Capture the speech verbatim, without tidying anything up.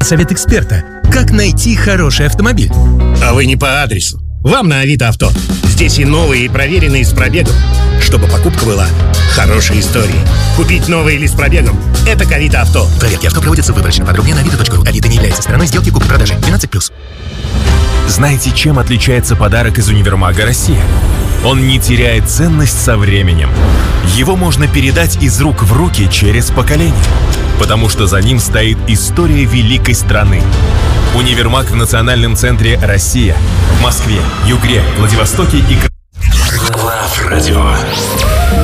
Совет эксперта. Как найти хороший автомобиль? А вы не по адресу. Вам на Авито Авто. Здесь и новые, и проверенные с пробегом. Чтобы покупка была хорошей историей. Купить новый или с пробегом – это к Авито Авто. Проверки авто проводятся выборочно. Подробнее на авито точка ру. Авито не является стороной сделки купли-продажи. двенадцать плюс. Знаете, чем отличается подарок из универмага «Россия»? Он не теряет ценность со временем. Его можно передать из рук в руки через поколение. Потому что за ним стоит история великой страны. Универмаг в национальном центре «Россия». В Москве, Югре, Владивостоке и... Лав Радио.